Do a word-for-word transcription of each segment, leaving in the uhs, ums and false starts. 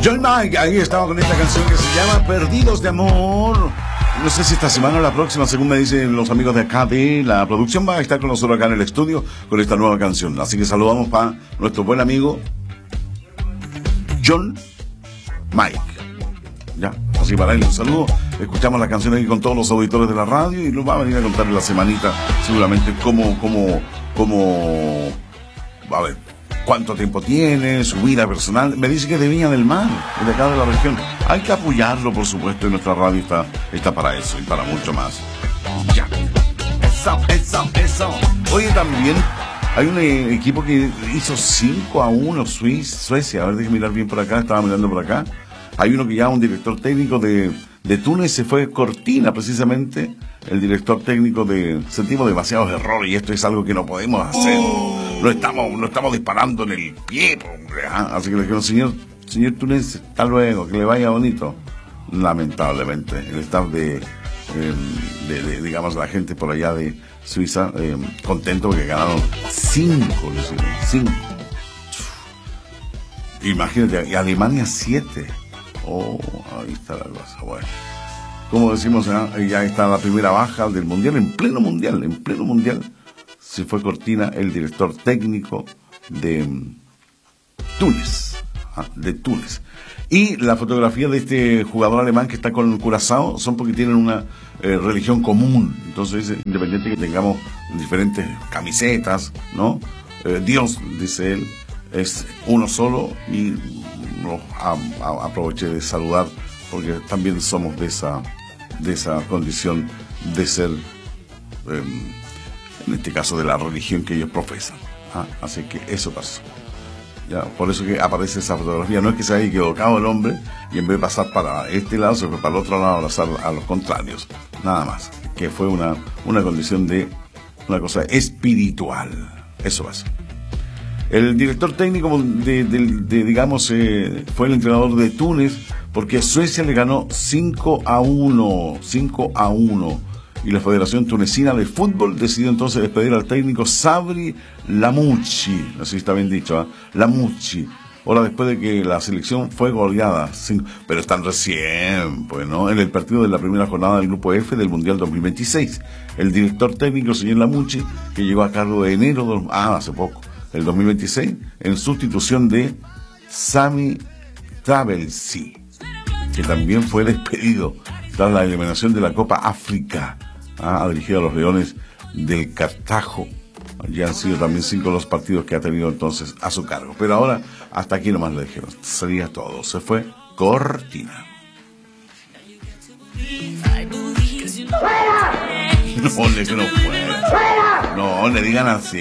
John Mike, ahí estaba con esta canción que se llama Perdidos de Amor. No sé si esta semana o la próxima, según me dicen los amigos de acá de la producción, va a estar con nosotros acá en el estudio con esta nueva canción. Así que saludamos para nuestro buen amigo John Mike. Ya, así para él un saludo. Escuchamos la canción aquí con todos los auditores de la radio y nos va a venir a contar en la semanita seguramente cómo, cómo, cómo, a ver, cuánto tiempo tiene, su vida personal. Me dice que de Viña del Mar, de acá de la región. Hay que apoyarlo, por supuesto, y nuestra radio está, está para eso y para mucho más. Ya. Eso, eso, eso. Oye, también hay un eh, equipo que hizo cinco a uno Suiza, Suecia. A ver, déjame mirar bien por acá, estaba mirando por acá. Hay uno que ya un director técnico de, de Túnez, se fue Cortina, precisamente, el director técnico de... Sentimos demasiados errores y esto es algo que no podemos hacer. No estamos, no estamos disparando en el pie, hombre. ¿Ah? Así que le dijeron, señor, señor Túnez, hasta luego, que le vaya bonito. Lamentablemente, el staff de, eh, de, de digamos, la gente por allá de Suiza, eh, contento porque ganaron cinco, le hicieron, cinco. Imagínate, y Alemania siete. Oh, ahí está la cosa. Bueno, como decimos, ¿eh? Ya está la primera baja del mundial, en pleno mundial, en pleno mundial. Se fue Cortina, el director técnico de um, Túnez, ¿ah? de Túnez. Y la fotografía de este jugador alemán que está con el Curazao son porque tienen una eh, religión común. Entonces, independiente que tengamos diferentes camisetas, ¿no? Eh, Dios, dice él, es uno solo y no, a, a, aproveché de saludar porque también somos de esa de esa condición de ser eh, en este caso de la religión que ellos profesan. ¿Ah? Así que eso pasó. Ya, por eso que aparece esa fotografía. No es que se haya equivocado el hombre y en vez de pasar para este lado se fue para el otro lado a abrazar a los contrarios. Nada más. Que fue una, una condición de una cosa espiritual. Eso pasó. El director técnico de, de, de, de digamos, eh, fue el entrenador de Túnez porque Suecia le ganó cinco a uno. cinco a uno. Y la Federación Tunecina de Fútbol decidió entonces despedir al técnico Sabri Lamouchi. Así está bien dicho, ¿eh? Lamouchi. Ahora después de que la selección fue goleada. Cinco, pero están recién, pues, ¿no? En el partido de la primera jornada del Grupo F del Mundial dos mil veintiséis. El director técnico, señor Lamouchi, que llegó a cargo de enero, de, ah, hace poco, el dos mil veintiséis, en sustitución de Sami Travelsi, que también fue despedido tras la eliminación de la Copa África. Ha dirigido a los Leones del Cartago. Ya han sido también cinco los partidos que ha tenido entonces a su cargo. Pero ahora, hasta aquí nomás le dijeron. Sería todo. Se fue Cortina. No, le que no fuera. No, le digan así.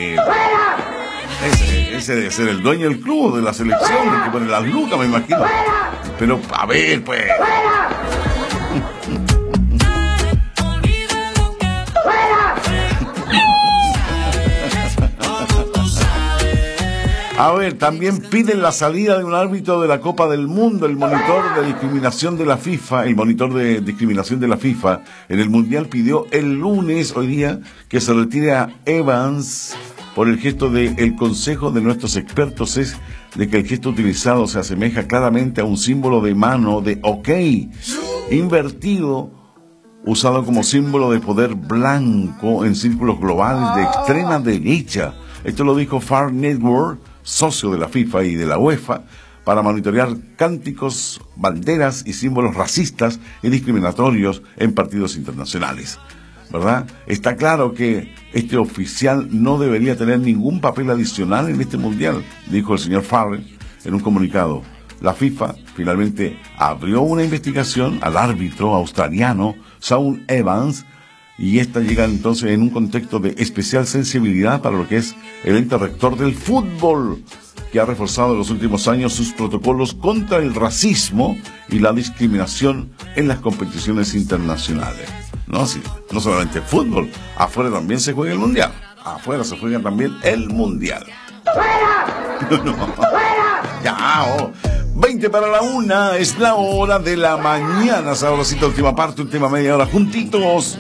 Ese, ese debe ser el dueño del club, de la selección, el que pone las lucas, me imagino. Pero, a ver, pues. A ver, también piden la salida de un árbitro de la Copa del Mundo, el monitor de discriminación de la FIFA, el monitor de discriminación de la FIFA en el Mundial pidió el lunes, hoy día, que se retire a Evans por el gesto de el consejo de nuestros expertos es de que el gesto utilizado se asemeja claramente a un símbolo de mano de OK, invertido, usado como símbolo de poder blanco en círculos globales de extrema derecha. Esto lo dijo Far Network, socio de la FIFA y de la UEFA, para monitorear cánticos, banderas y símbolos racistas y discriminatorios en partidos internacionales. ¿Verdad? Está claro que este oficial no debería tener ningún papel adicional en este mundial, dijo el señor Farrell en un comunicado. La FIFA finalmente abrió una investigación al árbitro australiano Shaun Evans, y esta llega entonces en un contexto de especial sensibilidad para lo que es el ente rector del fútbol, que ha reforzado en los últimos años sus protocolos contra el racismo y la discriminación en las competiciones internacionales. No, sí, no solamente el fútbol, afuera también se juega el mundial. Afuera se juega también el mundial. ¡Fuera! No. ¡Fuera! Ya, oh. veinte para la una, es la hora de la mañana. Sabrosita, última parte, última media hora juntitos.